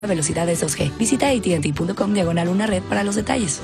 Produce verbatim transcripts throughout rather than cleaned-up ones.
Velocidades dos G. Visita A T and T punto com diagonal una red para los detalles.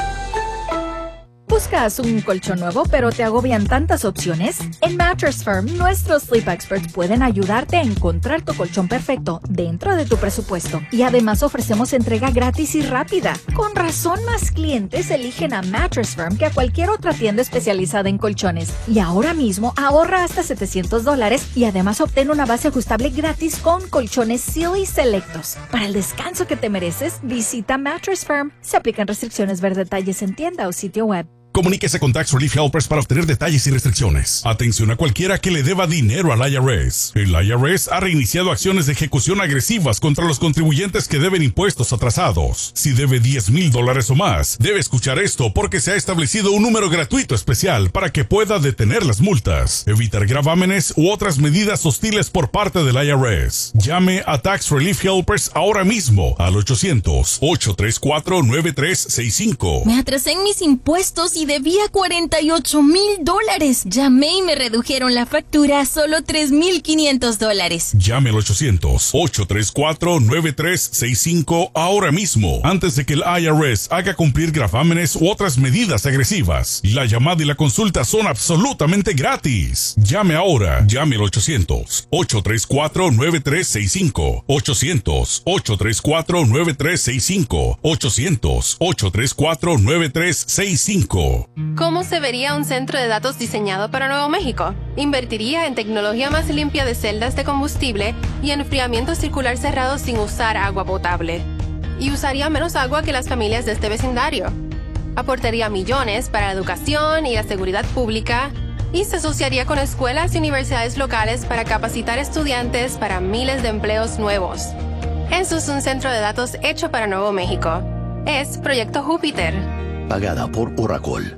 ¿Buscas un colchón nuevo pero te agobian tantas opciones? En Mattress Firm, nuestros Sleep Experts pueden ayudarte a encontrar tu colchón perfecto dentro de tu presupuesto. Y además ofrecemos entrega gratis y rápida. Con razón, más clientes eligen a Mattress Firm que a cualquier otra tienda especializada en colchones. Y ahora mismo ahorra hasta setecientos dólares y además obtén una base ajustable gratis con colchones Sealy selectos. Para el descanso que te mereces, visita Mattress Firm. Se aplican restricciones. Ver detalles en tienda o sitio web. Comuníquese con Tax Relief Helpers para obtener detalles y restricciones. Atención a cualquiera que le deba dinero al I R S. El I R S ha reiniciado acciones de ejecución agresivas contra los contribuyentes que deben impuestos atrasados. Si debe diez mil dólares o más, debe escuchar esto porque se ha establecido un número gratuito especial para que pueda detener las multas, evitar gravámenes u otras medidas hostiles por parte del I R S. Llame a Tax Relief Helpers ahora mismo al ochocientos, ocho tres cuatro, nueve tres seis cinco. Me atrasé en mis impuestos y debía cuarenta y ocho mil dólares. Llamé y me redujeron la factura a solo tres mil quinientos dólares. Llame al ochocientos, ocho tres cuatro, nueve tres seis cinco ahora mismo, antes de que el I R S haga cumplir gravámenes u otras medidas agresivas. La llamada y la consulta son absolutamente gratis. Llame ahora. Llame al ochocientos, ocho tres cuatro, nueve tres seis cinco. ochocientos, ocho tres cuatro, nueve tres seis cinco. ochocientos, ocho tres cuatro, nueve tres seis cinco. ¿Cómo se vería un centro de datos diseñado para Nuevo México? Invertiría en tecnología más limpia de celdas de combustible y enfriamiento circular cerrado sin usar agua potable. Y usaría menos agua que las familias de este vecindario. Aportaría millones para la educación y la seguridad pública y se asociaría con escuelas y universidades locales para capacitar estudiantes para miles de empleos nuevos. Eso es un centro de datos hecho para Nuevo México. Es Proyecto Júpiter. Pagada por Oracle.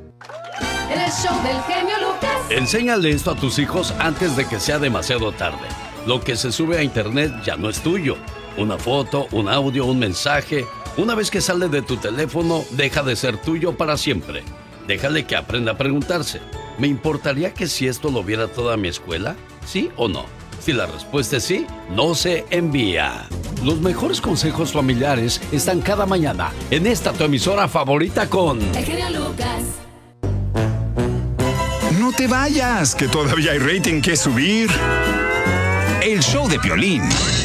El show del genio Lucas. Enséñale esto a tus hijos antes de que sea demasiado tarde. Lo que se sube a internet ya no es tuyo. Una foto, un audio, un mensaje. Una vez que sale de tu teléfono, deja de ser tuyo para siempre. Déjale que aprenda a preguntarse: ¿me importaría que si esto lo viera toda mi escuela? ¿Sí o no? Si la respuesta es sí, no se envía. Los mejores consejos familiares están cada mañana en esta tu emisora favorita con El genio Lucas. No te vayas, que todavía hay rating que subir. El show de Piolín.